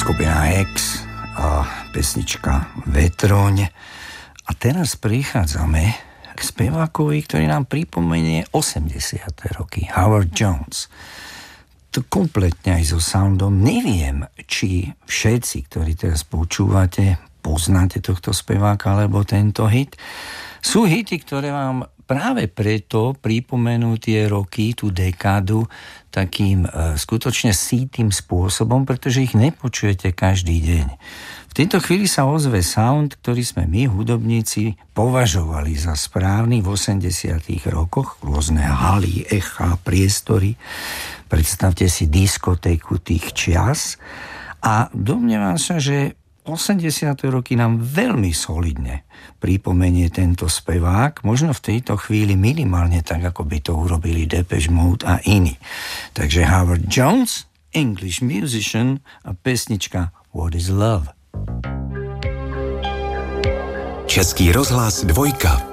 skupina X a pesnička Vetroň. A teraz prichádzame k spevákovi, ktorý nám pripomenie 80. roky, Howard Jones. To kompletne aj so soundom. Neviem, či všetci, ktorí teraz počúvate, poznáte tohto speváka alebo tento hit. Sú hity, ktoré vám práve preto pripomenú tie roky, tú dekádu takým skutočne sítým spôsobom, pretože ich nepočujete každý deň. V tejto chvíli sa ozve sound, ktorý sme my, hudobníci, považovali za správny v 80. rokoch. Rôzne haly, echa, priestory. Predstavte si diskotéku tých čias. A domnievam sa, že 80. roky nám veľmi solidne pripomenie tento spevák, možno v tejto chvíli minimálne tak, ako by to urobili Depeche Mode a iní. Takže Howard Jones, English musician a pesnička What is Love. Český rozhlas 2.